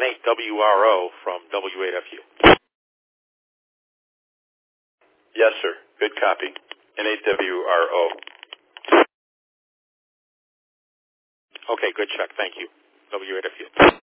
N8WRO from W8FU. Yes, sir. Good copy. N8WRO. Okay, good check. Thank you. W8FU.